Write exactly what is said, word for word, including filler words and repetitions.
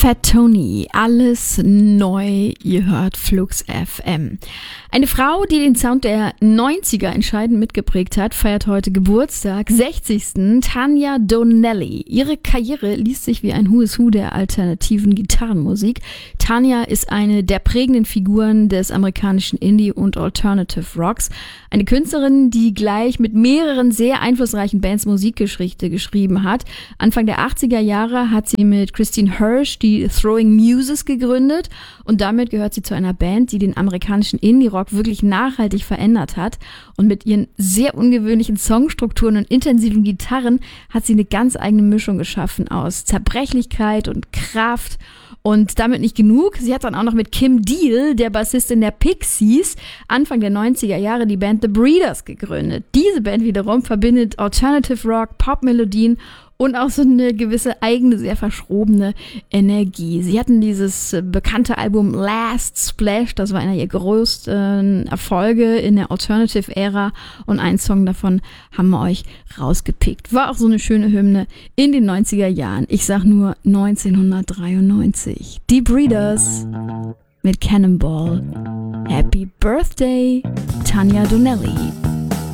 Fat Tony, alles neu, ihr hört Flux F M. Eine Frau, die den Sound der neunziger entscheidend mitgeprägt hat, feiert heute Geburtstag, sechzigsten Tanya Donelly. Ihre Karriere liest sich wie ein Who is Who der alternativen Gitarrenmusik. Tanya ist eine der prägenden Figuren des amerikanischen Indie- und Alternative Rocks. Eine Künstlerin, die gleich mit mehreren sehr einflussreichen Bands Musikgeschichte geschrieben hat. Anfang der achtziger Jahre hat sie mit Christine Hirsch die Throwing Muses gegründet und damit gehört sie zu einer Band, die den amerikanischen Indie-Rock wirklich nachhaltig verändert hat. Und mit ihren sehr ungewöhnlichen Songstrukturen und intensiven Gitarren hat sie eine ganz eigene Mischung geschaffen aus Zerbrechlichkeit und Kraft. Und damit nicht genug, sie hat dann auch noch mit Kim Deal, der Bassistin der Pixies, Anfang der neunziger Jahre die Band The Breeders gegründet. Diese Band wiederum verbindet Alternative Rock, Popmelodien und auch so eine gewisse eigene, sehr verschrobene Energie. Sie hatten dieses bekannte Album Last Splash, das war einer ihrer größten Erfolge in der Alternative-Ära und einen Song davon haben wir euch rausgepickt. War auch so eine schöne Hymne in den neunziger Jahren. Ich sag nur neunzehnhundertdreiundneunzig. Die Breeders mit Cannonball. Happy Birthday, Tanya Donelly.